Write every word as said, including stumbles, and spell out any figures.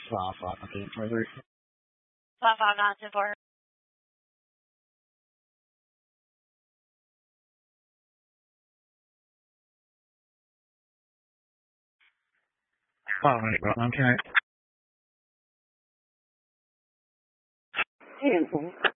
Five five nine twenty three. Five five nine ten four. Five hundred, bro. Okay. Ten.